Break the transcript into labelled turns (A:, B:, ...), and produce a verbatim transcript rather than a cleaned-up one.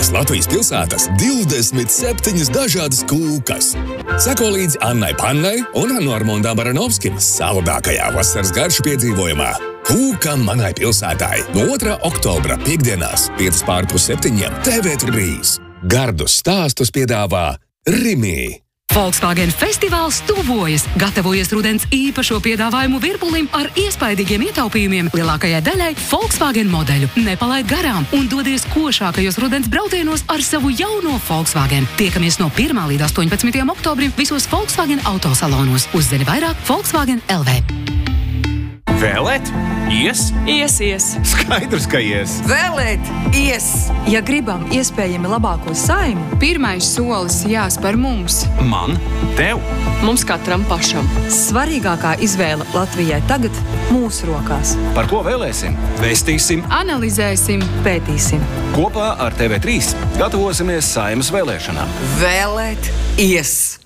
A: Četras Latvijas pilsētas, divdesmit septiņas dažādas kūkas. Seko līdzi Annai Pannai un Normundam Baranovskim saldākajā vasaras garšu piedzīvojumā. Kūka manai pilsētai. No otrā oktobra piekdienās, piecas pār pus septiņiem, T V trīs. Gardus stāstus piedāvā Rimi.
B: Volkswagen festivāls tuvojas. Gatavojas rudens īpašo piedāvājumu virpulim ar iespaidīgiem ietaupījumiem lielākajai daļai Volkswagen modeļu. Nepalaid garām un dodies košākajos rudens braucienos ar savu jauno Volkswagen. Tiekamies no pirmā līdz astoņpadsmitajam oktobrim visos Volkswagen autosalonos. Uzzini vairāk Volkswagen L V.
C: Vēlēt? Ies?
D: Ies, ies.
C: Skaidrs, ka ies.
D: Vēlēt? Ies.
E: Ja gribam iespējami labāko saimu,
D: Pirmais solis jāspēr mums.
C: Man? Tev?
D: Mums katram pašam.
E: svarīgākā izvēle Latvijai tagad mūsu rokās.
C: Par ko vēlēsim? Vēstīsim.
D: Analizēsim.
E: Pētīsim.
C: Kopā ar T V trīs gatavosimies Saeimas vēlēšanām.
D: Vēlēt? Ies.